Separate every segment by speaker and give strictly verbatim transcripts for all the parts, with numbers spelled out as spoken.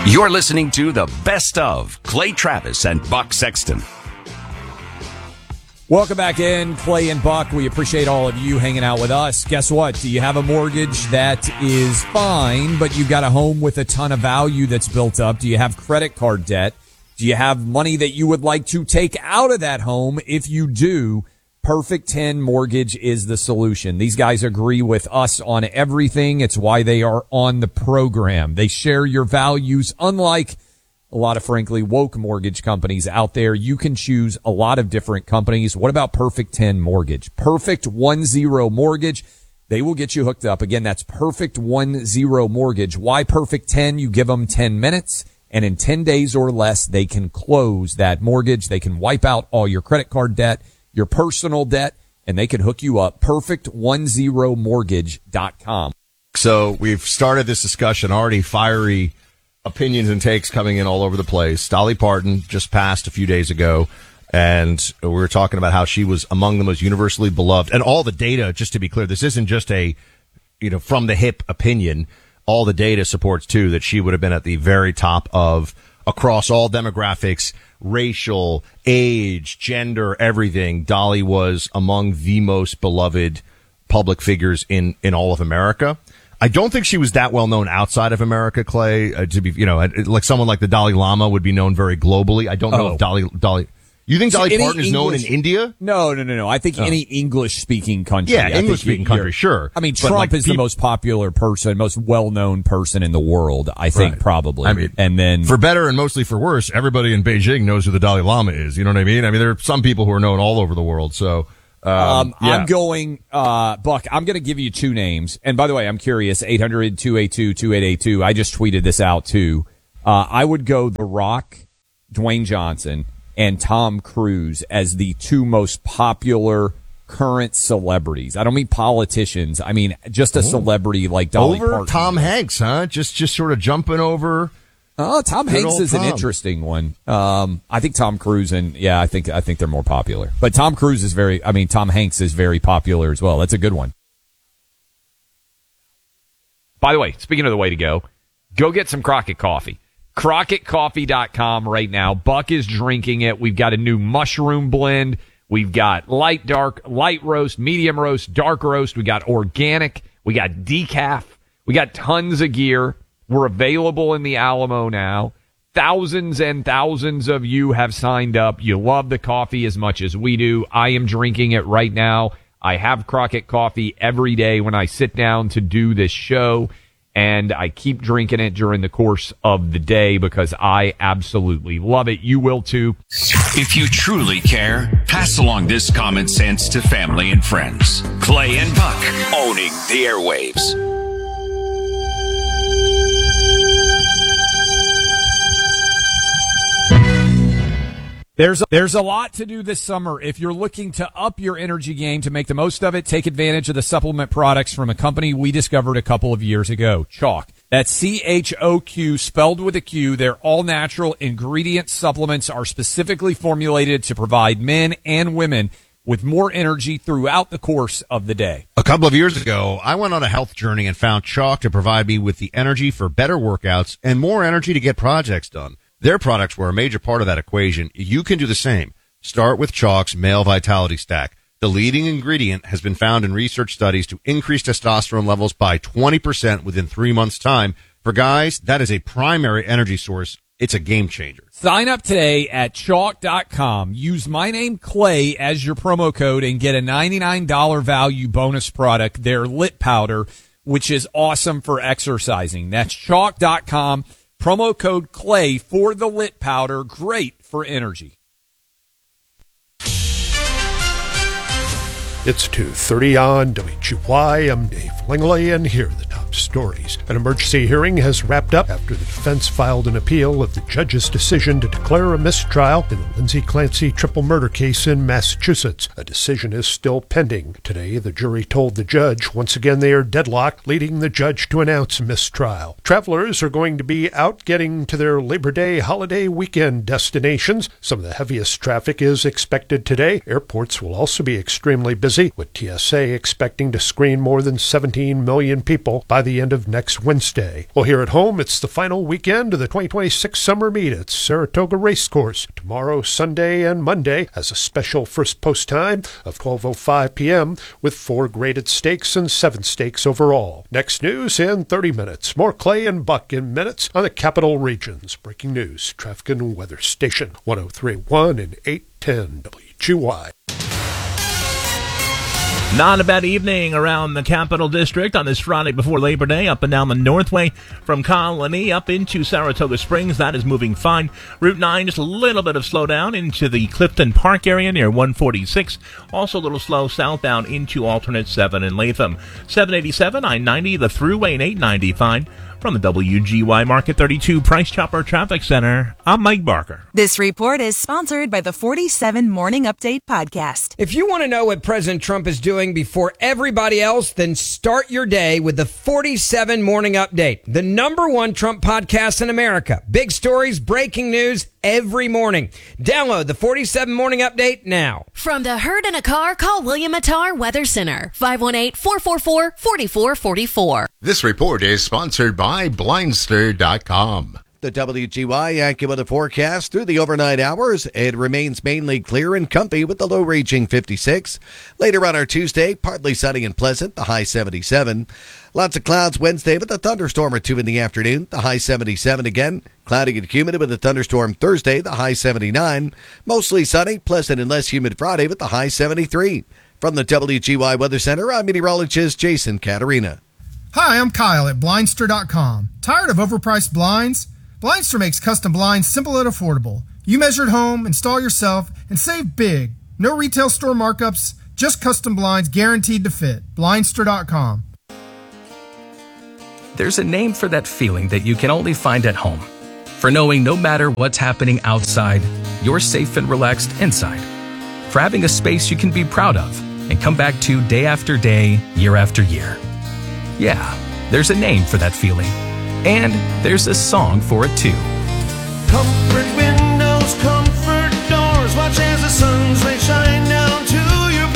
Speaker 1: You're listening to the best of Clay Travis and Buck Sexton.
Speaker 2: Welcome back in, Clay and Buck. We appreciate all of you hanging out with us. Guess what? Do you have a mortgage that is fine, but you've got a home with a ton of value that's built up? Do you have credit card debt? Do you have money that you would like to take out of that home? If you do, Perfect ten Mortgage is the solution. These guys agree with us on everything. It's why they are on the program. They share your values, unlike a lot of, frankly, woke mortgage companies out there. You can choose a lot of different companies. What about Perfect ten Mortgage? Perfect ten Mortgage. They will get you hooked up. Again, that's Perfect ten Mortgage. Why Perfect ten? You give them ten minutes, and in ten days or less, they can close that mortgage. They can wipe out all your credit card debt, your personal debt, and they can hook you up. Perfect ten mortgage dot com.
Speaker 3: So we've started this discussion, already fiery opinions and takes coming in all over the place. Dolly Parton just passed a few days ago, and we were talking about how she was among the most universally beloved. And all the data, just to be clear, this isn't just a, you know, from the hip opinion. All the data supports, too, that she would have been at the very top of, across all demographics, racial, age, gender, everything. Dolly was among the most beloved public figures in, in all of America. I don't think she was that well known outside of America, Clay. Uh, to be, you know, like someone like the Dalai Lama would be known very globally. I don't know
Speaker 2: oh.
Speaker 3: if Dolly, Dolly, you think
Speaker 2: so
Speaker 3: Dolly Parton is
Speaker 2: English,
Speaker 3: known in India?
Speaker 2: No, no, no, no. I think oh. any English speaking country.
Speaker 3: Yeah, English speaking country, sure.
Speaker 2: I mean, Trump like, is people, the most popular person, most well known person in the world, I think, right. probably.
Speaker 3: I mean,
Speaker 2: and then
Speaker 3: for better and mostly for worse, everybody in Beijing knows who the Dalai Lama is. You know what I mean? I mean, there are some people who are known all over the world, so. Um,
Speaker 2: um,
Speaker 3: yeah.
Speaker 2: I'm going, uh, Buck, I'm going to give you two names. And by the way, I'm curious, eight hundred, two eight two, two eight eight two. I just tweeted this out too. Uh, I would go The Rock, Dwayne Johnson, and Tom Cruise as the two most popular current celebrities. I don't mean politicians. I mean just a Ooh. celebrity like Dolly
Speaker 3: Over
Speaker 2: Parton.
Speaker 3: Tom Hanks, huh? Just, just sort of jumping over.
Speaker 2: Oh, Tom
Speaker 3: Good
Speaker 2: Hanks is
Speaker 3: Tom.
Speaker 2: an interesting one. Um, I think Tom Cruise and yeah, I think I think they're more popular. But Tom Cruise is very. I mean, Tom Hanks is very popular as well. That's a good one.
Speaker 4: By the way, speaking of the way to go, go get some Crockett coffee. Crockett Coffee dot com right now. Buck is drinking it. We've got a new mushroom blend. We've got light, dark, light roast, medium roast, dark roast. We got organic. We got decaf. We got tons of gear. We're available in the Alamo now. Thousands and thousands of you have signed up. You love the coffee as much as we do. I am drinking it right now. I have Crockett coffee every day when I sit down to do this show, and I keep drinking it during the course of the day because I absolutely love it. You will too.
Speaker 1: If you truly care, pass along this common sense to family and friends. Clay and Buck, owning the airwaves.
Speaker 2: There's there's a lot to do this summer. If you're looking to up your energy game to make the most of it, take advantage of the supplement products from a company we discovered a couple of years ago, Chalk. That's C H O Q, spelled with a Q. Their all-natural ingredient supplements are specifically formulated to provide men and women with more energy throughout the course of the day.
Speaker 3: A couple of years ago, I went on a health journey and found Chalk to provide me with the energy for better workouts and more energy to get projects done. Their products were a major part of that equation. You can do the same. Start with Chalk's Male Vitality Stack. The leading ingredient has been found in research studies to increase testosterone levels by twenty percent within three months' time. For guys, that is a primary energy source. It's a game changer.
Speaker 2: Sign up today at chalk dot com. Use my name, Clay, as your promo code and get a ninety-nine dollars value bonus product, their Lit Powder, which is awesome for exercising. That's chalk dot com. Promo code Clay for the Lit Powder. Great for energy.
Speaker 5: It's two thirty on W G Y. I'm Dave Langley, and here are the top stories. An emergency hearing has wrapped up after the defense filed an appeal of the judge's decision to declare a mistrial in the Lindsay Clancy triple murder case in Massachusetts. A decision is still pending. Today, the jury told the judge once again they are deadlocked, leading the judge to announce a mistrial. Travelers are going to be out getting to their Labor Day holiday weekend destinations. Some of the heaviest traffic is expected today. Airports will also be extremely busy, with T S A expecting to screen more than seventeen million people by by the end of next Wednesday. Well, here at home, it's the final weekend of the twenty twenty-six Summer Meet at Saratoga Racecourse. Tomorrow, Sunday, and Monday has a special first post time of twelve oh five p.m. with four graded stakes and seven stakes overall. Next news in thirty minutes. More Clay and Buck in minutes on the Capital Region's Breaking News Traffic and Weather Station one oh three point one and eight ten W G Y.
Speaker 6: Not a bad evening around the Capital District on this Friday before Labor Day, up and down the Northway from Colony up into Saratoga Springs. That is moving fine. Route nine, just a little bit of slowdown into the Clifton Park area near one forty-six. Also a little slow southbound into alternate seven in Latham. seven eighty-seven, I ninety, the Thruway, and eight ninety fine. From the W G Y Market thirty-two Price Chopper Traffic Center, I'm Mike Barker.
Speaker 7: This report is sponsored by the forty-seven Morning Update podcast.
Speaker 8: If you want to know what President Trump is doing before everybody else, then start your day with the forty-seven Morning Update, the number one Trump podcast in America. Big stories, breaking news every morning. Download the forty-seven Morning Update now.
Speaker 9: From the Herd in a Car, call William Attar Weather Center, five one eight, four four four, four four four four.
Speaker 10: This report is sponsored by Blindster dot com.
Speaker 11: The W G Y AccuWeather forecast through the overnight hours. It remains mainly clear and comfy with the low reaching fifty-six. Later on our Tuesday, partly sunny and pleasant, the high seventy-seven. Lots of clouds Wednesday with a thunderstorm or two in the afternoon, the high seventy-seven again. Cloudy and humid with a thunderstorm Thursday, the high seventy-nine. Mostly sunny, pleasant and less humid Friday with the high seventy-three. From the W G Y Weather Center, I'm meteorologist Jason Caterina.
Speaker 12: Hi, I'm Kyle at Blindster dot com. Tired of overpriced blinds? Blindster makes custom blinds simple and affordable. You measure at home, install yourself, and save big. No retail store markups, just custom blinds guaranteed to fit. Blindster dot com.
Speaker 13: There's a name for that feeling that you can only find at home. For knowing no matter what's happening outside, you're safe and relaxed inside. For having a space you can be proud of and come back to day after day, year after year. Yeah, there's a name for that feeling. And there's a song for it too.
Speaker 14: Comfort windows, comfort doors. Watch as the sun's rays shine down to your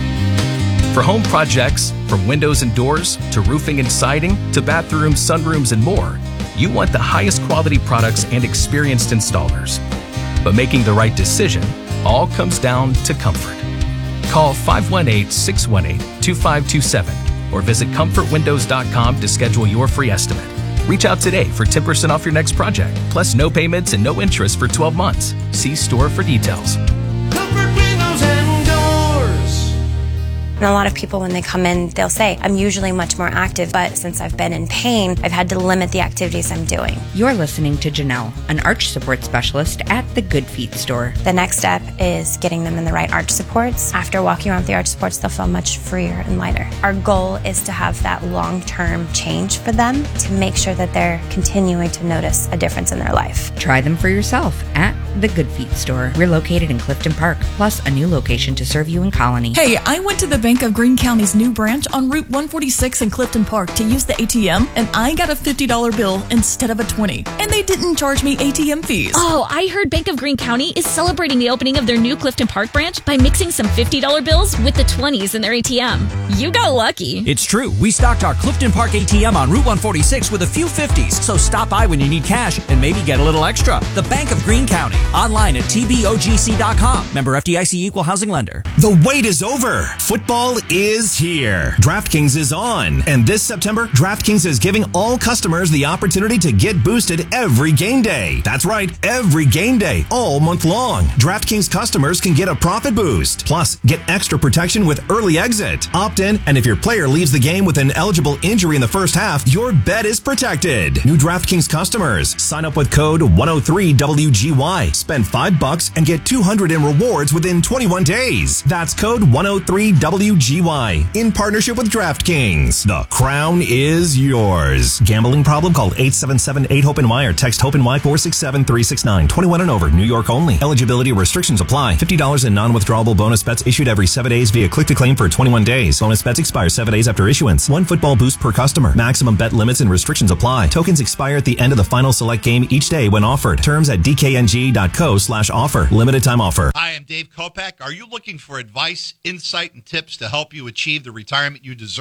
Speaker 14: floor.
Speaker 13: For home projects, from windows and doors to roofing and siding to bathrooms, sunrooms, and more, you want the highest quality products and experienced installers. But making the right decision all comes down to comfort. Call five one eight, six one eight, two five two seven or visit comfort windows dot com to schedule your free estimate. Reach out today for ten percent off your next project, plus no payments and no interest for twelve months. See store for details.
Speaker 14: Comfort windows and doors.
Speaker 15: And a lot of people, when they come in, they'll say, I'm usually much more active, but since I've been in pain, I've had to limit the activities I'm doing.
Speaker 16: You're listening to Janelle, an arch support specialist at the Good Feet store.
Speaker 15: The next step is getting them in the right arch supports. After walking around the arch supports, they'll feel much freer and lighter. Our goal is to have that long-term change for them to make sure that they're continuing to notice a difference in their life.
Speaker 16: Try them for yourself at the Good Feet store. We're located in Clifton Park, plus a new location to serve you in Colony.
Speaker 17: Hey, I went to the Bank of Greene County's new branch on Route one forty-six in Clifton Park to use the A T M, and I got a fifty dollars bill instead of a twenty dollars. And they didn't charge me A T M fees.
Speaker 18: Oh, I heard Bank of Greene County is celebrating the opening of their new Clifton Park branch by mixing some fifty dollars bills with the twenties in their A T M. You got lucky.
Speaker 19: It's true. We stocked our Clifton Park A T M on Route one forty-six with a few fifties, so stop by when you need cash and maybe get a little extra. The Bank of Greene County. Online at T B O G C dot com. Member F D I C Equal Housing Lender.
Speaker 20: The wait is over. Football is here. DraftKings is on. And this September, DraftKings is giving all customers the opportunity to get boosted every game day. That's right, every game day, all month long. DraftKings customers can get a profit boost. Plus, get extra protection with early exit. Opt in, and if your player leaves the game with an eligible injury in the first half, your bet is protected. New DraftKings customers, sign up with code one oh three W G Y. Spend five bucks and get two hundred in rewards within twenty-one days. That's code one oh three W G Y. In partnership with DraftKings. The crown is yours. Gambling problem? Call eight seven seven eight hope N Y or text HOPE-N Y four six seven three six nine. twenty-one and over. New York only. Eligibility restrictions apply. fifty dollars in non-withdrawable bonus bets issued every seven days via click-to-claim for twenty-one days. Bonus bets expire seven days after issuance. One football boost per customer. Maximum bet limits and restrictions apply. Tokens expire at the end of the final select game each day when offered. Terms at dkng.co slash offer. Limited time offer.
Speaker 21: Hi, I'm Dave Kopak. Are you looking for advice, insight, and tips to help you achieve the retirement you deserve?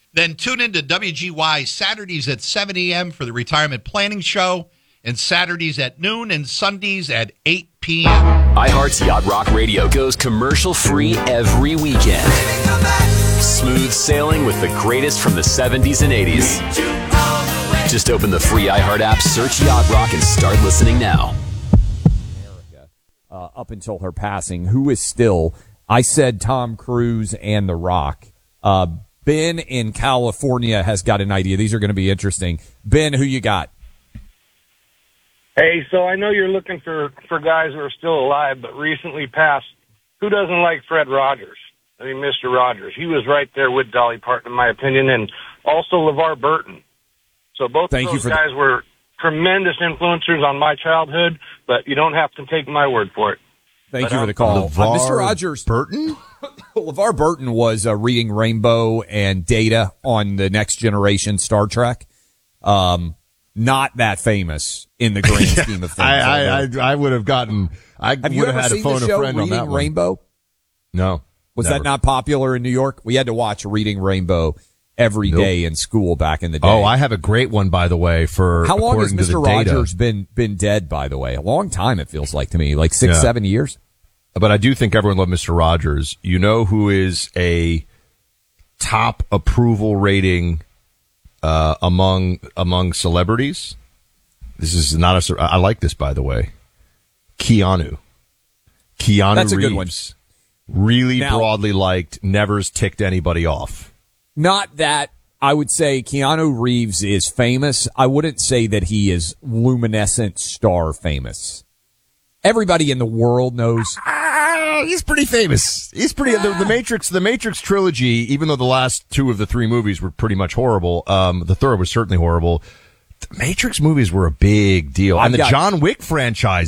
Speaker 21: Then tune into W G Y Saturdays at seven a.m. for the Retirement Planning Show, and Saturdays at noon and Sundays at eight p.m.
Speaker 22: iHeart's Yacht Rock Radio goes commercial-free every weekend. Smooth sailing with the greatest from the seventies and eighties. Just open the free iHeart app, search Yacht Rock, and start listening now.
Speaker 2: Uh, up until her passing, who is still, I said Tom Cruise and The Rock. Uh, Ben in California has got an idea. These are going to be interesting. Ben, who you got?
Speaker 23: Hey, so I know you're looking for, for guys who are still alive, but recently passed. Who doesn't like Fred Rogers? I mean, Mister Rogers. He was right there with Dolly Parton, in my opinion, and also LeVar Burton. So both
Speaker 2: Thank
Speaker 23: of
Speaker 2: you
Speaker 23: those
Speaker 2: for
Speaker 23: guys were tremendous influencers on my childhood, but you don't have to take my word for it.
Speaker 2: Thank
Speaker 23: But,
Speaker 2: you for
Speaker 23: um,
Speaker 2: the call.
Speaker 3: LeVar
Speaker 2: Uh, Mister Rogers.
Speaker 3: Burton?
Speaker 2: LeVar Burton was uh, reading Rainbow and Data on the Next Generation Star Trek. Um, not that famous in the grand scheme of things.
Speaker 3: I, I, I, I would have gotten, I
Speaker 2: have you
Speaker 3: would
Speaker 2: ever
Speaker 3: have had to
Speaker 2: seen
Speaker 3: phone
Speaker 2: the
Speaker 3: a
Speaker 2: show
Speaker 3: friend on
Speaker 2: Reading
Speaker 3: that one.
Speaker 2: Rainbow?
Speaker 3: No.
Speaker 2: Was
Speaker 3: never.
Speaker 2: that not popular in New York? We had to watch Reading Rainbow every
Speaker 3: Nope.
Speaker 2: day in school back in the day.
Speaker 3: Oh, I have a great one, by the way, for
Speaker 2: How long has
Speaker 3: according to
Speaker 2: Mister
Speaker 3: the data.
Speaker 2: Rogers been been dead, by the way? A long time, it feels like to me. Like six,
Speaker 3: Yeah.
Speaker 2: seven years?
Speaker 3: But I do think everyone loved Mister Rogers. You know who is a top approval rating uh, among among celebrities? This is not a. sur- I like this, by the way. Keanu. Keanu
Speaker 2: That's a
Speaker 3: Reeves.
Speaker 2: good one.
Speaker 3: Really
Speaker 2: Now-
Speaker 3: broadly liked. Never's ticked anybody off.
Speaker 2: Not that I would say Keanu Reeves is famous. I wouldn't say that he is luminescent star famous. Everybody in the world knows.
Speaker 3: Ah, he's pretty famous. He's pretty. The, the Matrix, the Matrix trilogy. Even though the last two of the three movies were pretty much horrible, um, the third was certainly horrible. The Matrix movies were a big deal,
Speaker 2: I've
Speaker 3: and the
Speaker 2: got-
Speaker 3: John Wick franchise